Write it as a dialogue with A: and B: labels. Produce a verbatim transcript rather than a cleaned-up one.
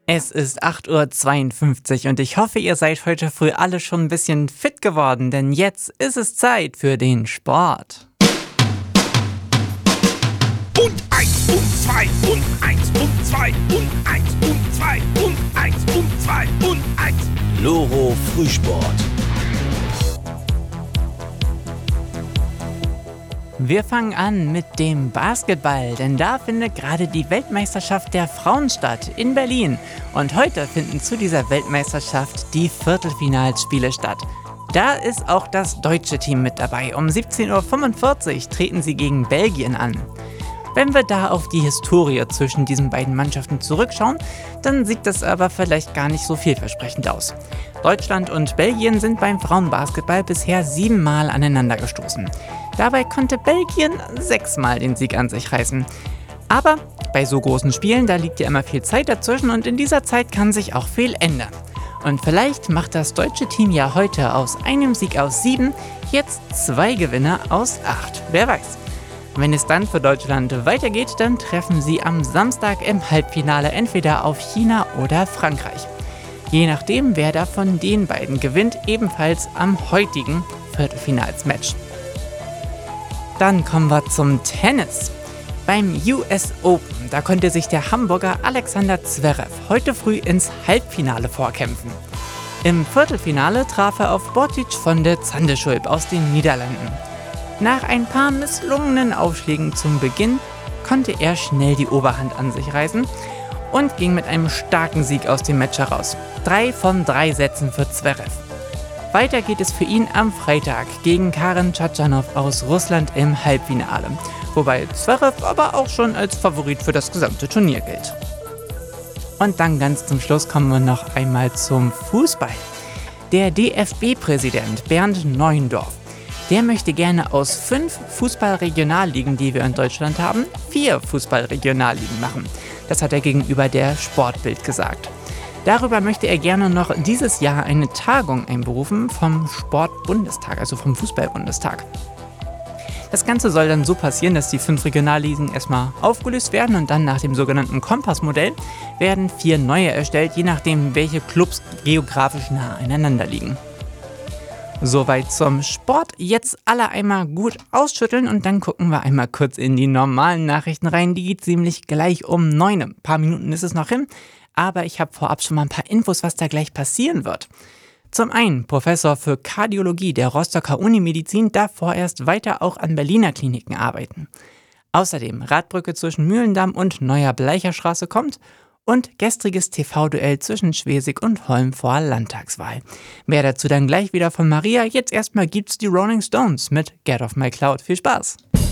A: Es ist acht Uhr zweiundfünfzig und ich hoffe, ihr seid heute früh alle schon ein bisschen fit geworden, denn jetzt ist es Zeit für den Sport.
B: Und eins und zwei und eins und zwei und eins und zwei und eins und zwei und eins.
C: Loro Frühsport.
A: Wir fangen an mit dem Basketball, denn da findet gerade die Weltmeisterschaft der Frauen statt in Berlin. Und heute finden zu dieser Weltmeisterschaft die Viertelfinalspiele statt. Da ist auch das deutsche Team mit dabei. Um siebzehn Uhr fünfundvierzig treten sie gegen Belgien an. Wenn wir da auf die Historie zwischen diesen beiden Mannschaften zurückschauen, dann sieht das aber vielleicht gar nicht so vielversprechend aus. Deutschland und Belgien sind beim Frauenbasketball bisher siebenmal aneinander gestoßen. Dabei konnte Belgien sechsmal den Sieg an sich reißen. Aber bei so großen Spielen, da liegt ja immer viel Zeit dazwischen und in dieser Zeit kann sich auch viel ändern. Und vielleicht macht das deutsche Team ja heute aus einem Sieg aus sieben jetzt zwei Gewinne aus acht. Wer weiß. Wenn es dann für Deutschland weitergeht, dann treffen sie am Samstag im Halbfinale entweder auf China oder Frankreich. Je nachdem, wer da von den beiden gewinnt, ebenfalls am heutigen Viertelfinalsmatch. Dann kommen wir zum Tennis. Beim U S Open, da konnte sich der Hamburger Alexander Zverev heute früh ins Halbfinale vorkämpfen. Im Viertelfinale traf er auf Botic von de Zandschulp aus den Niederlanden. Nach ein paar misslungenen Aufschlägen zum Beginn konnte er schnell die Oberhand an sich reißen und ging mit einem starken Sieg aus dem Match heraus. Drei von drei Sätzen für Zverev. Weiter geht es für ihn am Freitag gegen Karen Khachanov aus Russland im Halbfinale, wobei Zverev aber auch schon als Favorit für das gesamte Turnier gilt. Und dann ganz zum Schluss kommen wir noch einmal zum Fußball. Der D F B-Präsident Bernd Neuendorf, der möchte gerne aus fünf Fußball-Regionalligen, die wir in Deutschland haben, vier Fußball-Regionalligen machen. Das hat er gegenüber der Sportbild gesagt. Darüber möchte er gerne noch dieses Jahr eine Tagung einberufen vom Sportbundestag, also vom Fußballbundestag. Das Ganze soll dann so passieren, dass die fünf Regionalligen erstmal aufgelöst werden und dann nach dem sogenannten Kompassmodell werden vier neue erstellt, je nachdem, welche Clubs geografisch nah aneinander liegen. Soweit zum Sport. Jetzt alle einmal gut ausschütteln und dann gucken wir einmal kurz in die normalen Nachrichten rein. Die geht ziemlich gleich um neun. Ein paar Minuten ist es noch hin, aber ich habe vorab schon mal ein paar Infos, was da gleich passieren wird. Zum einen, Professor für Kardiologie der Rostocker Unimedizin darf vorerst weiter auch an Berliner Kliniken arbeiten. Außerdem Radbrücke zwischen Mühlendamm und Neuer Bleicherstraße kommt und gestriges T V-Duell zwischen Schwesig und Holm vor Landtagswahl. Mehr dazu dann gleich wieder von Maria. Jetzt erstmal gibt's die Rolling Stones mit Get Off My Cloud. Viel Spaß!